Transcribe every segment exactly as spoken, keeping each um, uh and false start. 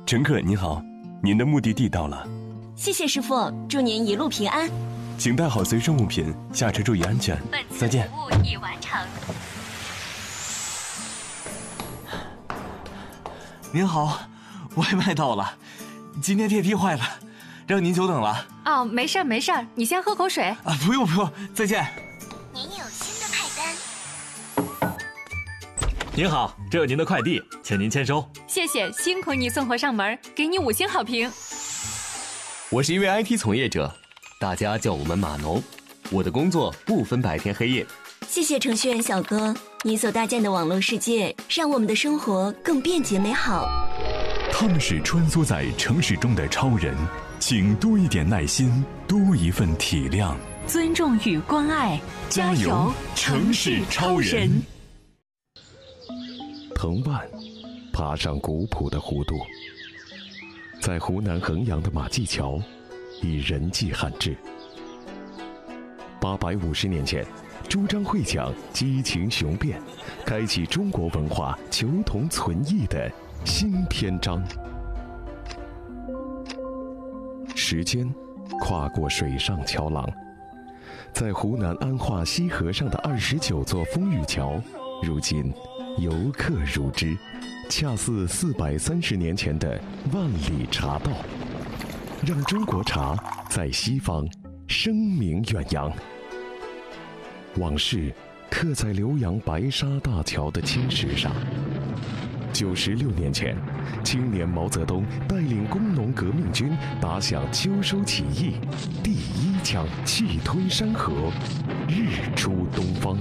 乘客您好，您的目的地到了。 谢谢师傅，祝您一路平安。 请带好随身物品，下车注意安全。再见。 本次服务已完成。 您好，外卖到了，今天电梯坏了，让您久等了。 哦，没事儿没事儿，你先喝口水。 啊，不用不用，再见。 您有新的派单。 您好，这有您的快递，请您签收。 谢谢，辛苦你送货上门，给你五星好评。 我是一位 I T 从业者，大家叫我们码农。我的工作不分白天黑夜。 谢谢程序员小哥，你所搭建的网络世界，让我们的生活更便捷美好。 他们是穿梭在城市中的超人，请多一点耐心，多一份体谅， 尊重与关爱， 加油，城市超人！ 藤蔓爬上古朴的弧度，在湖南衡阳的马驥桥，以人迹罕至。八百五十年前，朱张会讲激情雄辩，开启中国文化求同存异的新篇章。时间跨过水上桥廊，在湖南安化西河上的二十九座风雨桥，如今游客如织，恰似四百三十年前的万里茶道，让中国茶在西方声名远扬。往事刻在浏阳白沙大桥的青石上。九十六年前，青年毛泽东带领工农革命军打响秋收起义第一枪，气吞山河，日出东方。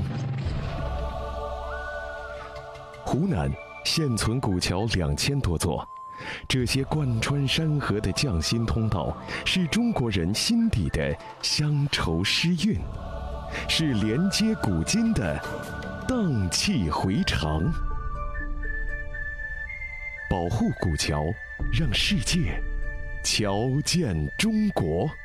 湖南现存古桥两千多座，这些贯穿山河的匠心通道，是中国人心底的乡愁诗韵，是连接古今的荡气回肠。保护古桥，让世界瞧见中国。